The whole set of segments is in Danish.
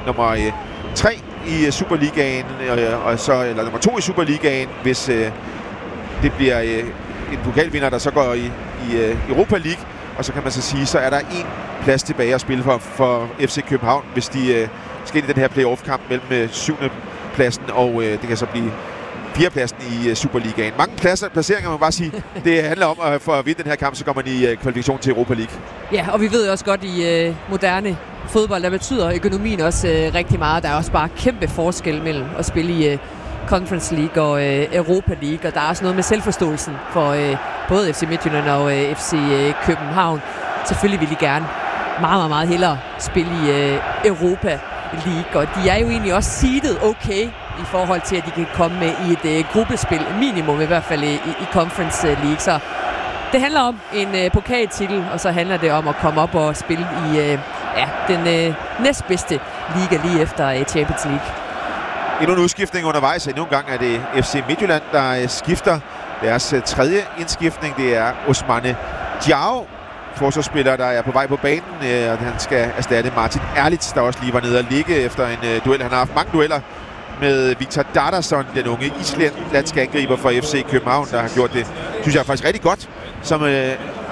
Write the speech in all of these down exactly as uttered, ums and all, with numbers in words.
nummer øh, tre i Superligaen, øh, og så, eller nummer to i Superligaen, hvis øh, det bliver øh, en pokalvinder, der så går i, i øh, Europa League. Og så kan man så sige, så er der en plads tilbage at spille for, for F C København, hvis de øh, skal ind i den her playoff-kamp mellem øh, syvende pladsen, og øh, det kan så blive fjerdepladsen i uh, Superligaen. Mange pladser, placeringer, man bare sige. Det handler om, at for at vinde den her kamp, så kommer man i uh, kvalifikation til Europa League. Ja, og vi ved jo også godt i uh, moderne fodbold, der betyder økonomien også uh, rigtig meget. Der er også bare kæmpe forskel mellem at spille i uh, Conference League og uh, Europa League, og der er også noget med selvforståelsen for uh, både F C Midtjylland og uh, F C uh, København. Selvfølgelig vil de gerne meget, meget, meget hellere spille i uh, Europa League, og de er jo egentlig også seedet okay i forhold til, at de kan komme med i et uh, gruppespil, minimum i hvert fald i, i Conference League. Så det handler om en uh, pokaltitel, og så handler det om at komme op og spille i uh, ja, den uh, næstbedste liga lige efter uh, Champions League. Endnu en udskiftning undervejs, endnu en gang er det F C Midtjylland, der uh, skifter deres uh, tredje indskiftning. Det er Ousmane Diao, forsvarsspiller, der er på vej på banen, uh, og han skal erstatte Martin Erlitz, der også lige var nede og ligge efter en uh, duel. Han har haft mange dueller med Viktor Dardarsson, den unge islandske angriber for F C København, der har gjort det, synes jeg, faktisk rigtig godt, som øh,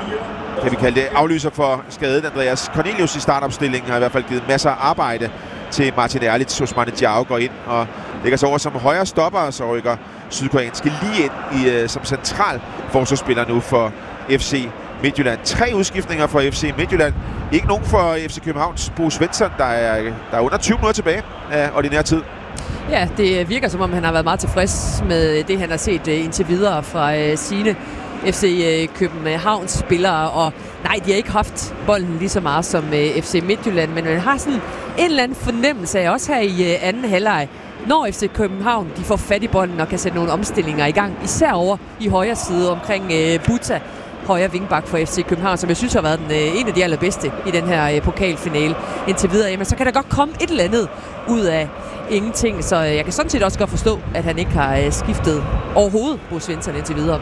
kan vi kalde det, aflyser for skadet. Andreas Cornelius i startopstillingen har i hvert fald givet masser af arbejde til Martin Erlitz. Ousmane Diao går ind og lægger sig over som højre stopper, og så rykker sydkoreanske lige ind i, øh, som central forsvarsspiller nu for F C Midtjylland. Tre udskiftninger for F C Midtjylland. Ikke nogen for F C Københavns Bo Svensson, der er, der er under tyve minutter tilbage af ordinær tid. Ja, det virker som om, han har været meget tilfreds med det, han har set uh, indtil videre fra uh, sine F C uh, Københavns spillere. Og nej, de har ikke haft bolden lige så meget som uh, F C Midtjylland, men man har sådan en eller anden fornemmelse af, også her i uh, anden halvleg, når F C København de får fat i bolden og kan sætte nogle omstillinger i gang, især over i højre side omkring uh, Buta, højre vingbak for F C København, som jeg synes har været den, øh, en af de allerbedste i den her øh, pokalfinale indtil videre. Jamen, så kan der godt komme et eller andet ud af ingenting, så øh, jeg kan sådan set også godt forstå, at han ikke har øh, skiftet overhovedet Bo Svensson indtil videre.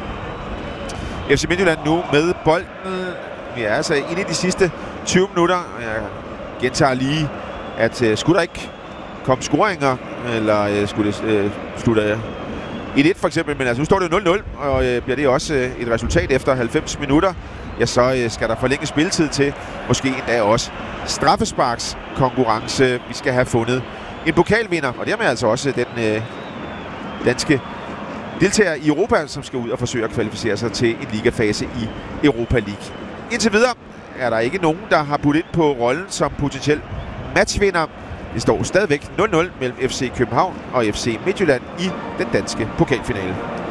F C Midtjylland nu med bolden. Vi er altså inde i de sidste tyve minutter. Jeg gentager lige, at øh, skulle der ikke komme scoringer, eller øh, skulle det øh, slutte et et for eksempel, men altså nu står det nul nul, og øh, bliver det også øh, et resultat efter halvfems minutter, ja, så øh, skal der forlænge spilletid til, måske endda også straffesparks konkurrence. Vi skal have fundet en pokalvinder, og dermed altså også den øh, danske deltager i Europa, som skal ud og forsøge at kvalificere sig til en ligafase i Europa League. Indtil videre er der ikke nogen, der har budt ind på rollen som potentiel matchvinder. Det står stadigvæk nul nul mellem F C København og F C Midtjylland i den danske pokalfinale.